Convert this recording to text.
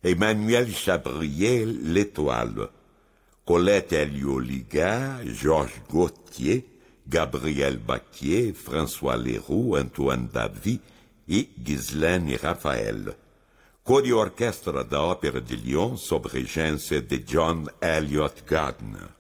Emmanuel Chabrier, l'Étoile. Colette Elioliga, Georges Gautier, Gabriel Baquier, François Leroux, Antoine Davy e Ghislaine Raphael. Coro e orquestra da Ópera de Lyon sob regência de John Eliot Gardner.